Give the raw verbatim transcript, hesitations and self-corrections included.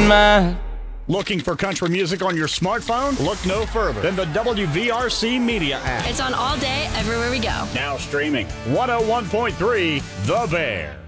mine. Looking for country music on your smartphone? Look no further than the W V R C Media app. It's on all day, everywhere we go. Now streaming one oh one point three The Bear.